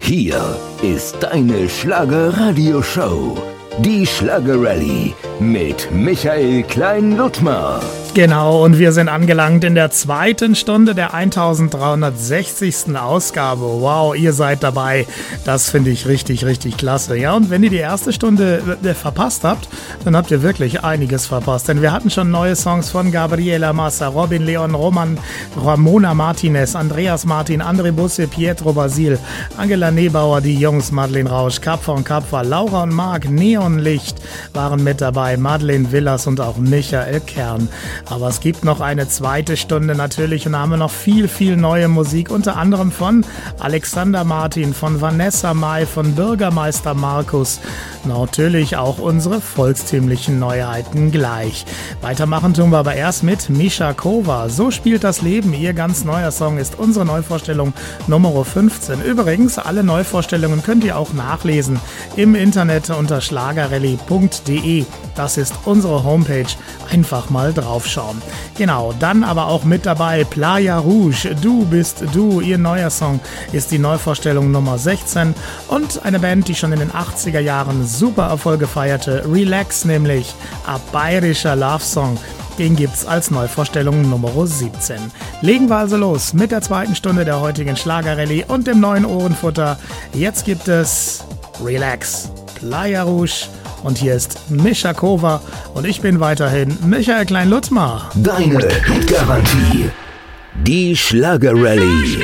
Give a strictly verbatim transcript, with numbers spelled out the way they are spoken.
Hier ist deine Schlager-Radio-Show, die Schlager-Rallye mit Michael Klein-Ludtmer. Genau, und wir sind angelangt in der zweiten Stunde der eintausenddreihundertsechzigsten Ausgabe. Wow, ihr seid dabei. Das finde ich richtig, richtig klasse. Ja, und wenn ihr die erste Stunde äh, verpasst habt, dann habt ihr wirklich einiges verpasst. Denn wir hatten schon neue Songs von Gabriela Massa, Robin Leon, Roman, Ramona Martinez, Andreas Martin, André Busse, Pietro Basil, Angela Nebauer, die Jungs, Madeleine Rausch, Kapfer und Kapfer, Laura und Marc, Neonlicht waren mit dabei, Madeleine Villas und auch Michael Kern. Aber es gibt noch eine zweite Stunde natürlich und da haben wir noch viel, viel neue Musik, unter anderem von Alexander Martin, von Vanessa Mai, von Bürgermeister Markus. Natürlich auch unsere volkstümlichen Neuheiten gleich. Weitermachen tun wir aber erst mit Mischa Kova. So spielt das Leben. Ihr ganz neuer Song ist unsere Neuvorstellung Nummer fünfzehn. Übrigens, alle Neuvorstellungen könnt ihr auch nachlesen im Internet unter schlagerrallye punkt de. Das ist unsere Homepage. Einfach mal draufschauen. Genau, dann aber auch mit dabei Playa Rouge, Du bist du. Ihr neuer Song ist die Neuvorstellung Nummer sechzehn und eine Band, die schon in den achtziger Jahren super Erfolge feierte, Relax nämlich, ein bayerischer Love-Song. Den gibt's als Neuvorstellung Nummer siebzehn. Legen wir also los mit der zweiten Stunde der heutigen Schlagerrallye und dem neuen Ohrenfutter. Jetzt gibt es Relax, Playa Rouge. Und hier ist Mischa Kova und ich bin weiterhin Michael Klein-Ludtmer. Deine Hitgarantie, die Schlager-Rallye.